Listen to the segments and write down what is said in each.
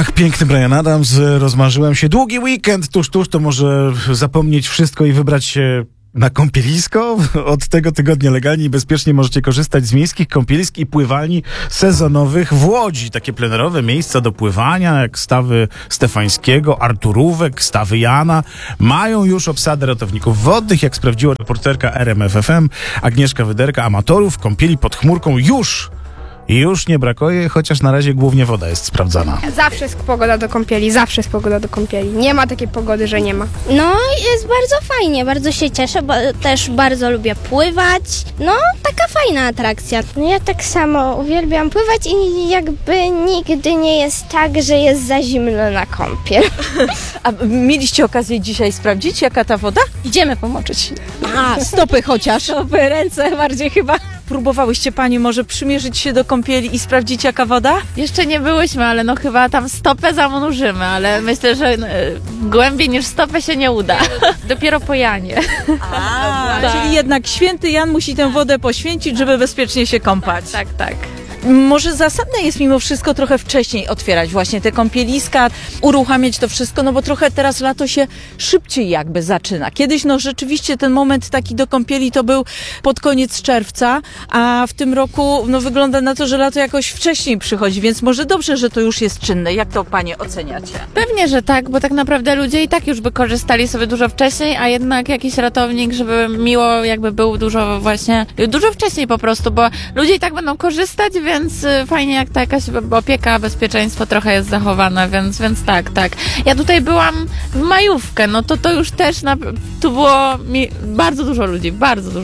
Ach, piękny Bryan Adams, rozmarzyłem się. Długi weekend, tuż, to może zapomnieć wszystko i wybrać się na kąpielisko. Od tego tygodnia legalnie i bezpiecznie możecie korzystać z miejskich kąpielisk i pływalni sezonowych w Łodzi. Takie plenerowe miejsca do pływania, jak stawy Stefańskiego, Arturówek, stawy Jana, mają już obsadę ratowników wodnych, jak sprawdziła reporterka RMF FM Agnieszka Wyderka. Amatorów kąpieli pod chmurką już nie brakuje, chociaż na razie głównie woda jest sprawdzana. Zawsze jest pogoda do kąpieli, zawsze jest pogoda do kąpieli. Nie ma takiej pogody, że nie ma. No, jest bardzo fajnie, bardzo się cieszę, bo też bardzo lubię pływać. No, taka fajna atrakcja. No, ja tak samo uwielbiam pływać i jakby nigdy nie jest tak, że jest za zimno na kąpiel. A mieliście okazję dzisiaj sprawdzić, jaka ta woda? Idziemy pomoczyć. A, stopy chociaż. Stopy, ręce bardziej chyba. Próbowałyście Pani może przymierzyć się do kąpieli i sprawdzić, jaka woda? Jeszcze nie byłyśmy, ale no chyba tam stopę zanurzymy, ale myślę, że głębiej niż stopę się nie uda. Dopiero po Janie. Czyli jednak święty Jan musi tę wodę poświęcić, żeby bezpiecznie się kąpać. Tak. Może zasadne jest mimo wszystko trochę wcześniej otwierać właśnie te kąpieliska, uruchamiać to wszystko, no bo trochę teraz lato się szybciej jakby zaczyna. Kiedyś no rzeczywiście ten moment taki do kąpieli to był pod koniec czerwca, a w tym roku no wygląda na to, że lato jakoś wcześniej przychodzi, więc może dobrze, że to już jest czynne. Jak to Panie oceniacie? Pewnie, że tak, bo tak naprawdę ludzie i tak już by korzystali sobie dużo wcześniej, a jednak jakiś ratownik, żeby miło jakby był dużo wcześniej po prostu, bo ludzie i tak będą korzystać, więc fajnie jak ta jakaś opieka, bezpieczeństwo trochę jest zachowane, więc tak. Ja tutaj byłam w majówkę, no to już też tu było bardzo dużo ludzi.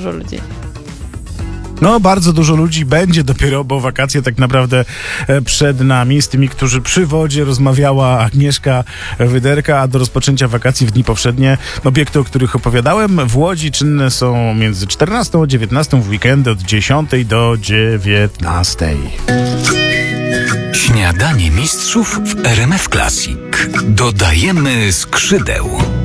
No, bardzo dużo ludzi będzie dopiero, bo wakacje tak naprawdę przed nami. Z tymi, którzy przy wodzie rozmawiała Agnieszka Wyderka, a do rozpoczęcia wakacji w dni powszednie obiekty, o których opowiadałem, w Łodzi czynne są między 14 a 19 w weekendy od 10 do 19. Śniadanie mistrzów w RMF Classic. Dodajemy skrzydeł.